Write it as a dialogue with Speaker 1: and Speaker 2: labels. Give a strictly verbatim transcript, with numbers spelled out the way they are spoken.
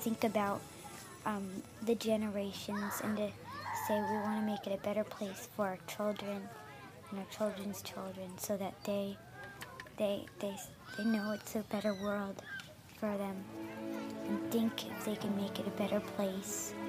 Speaker 1: think about um, the generations and to say we want to make it a better place for our children and our children's children, so that they they they they know it's a better world for them and think if they can make it a better place.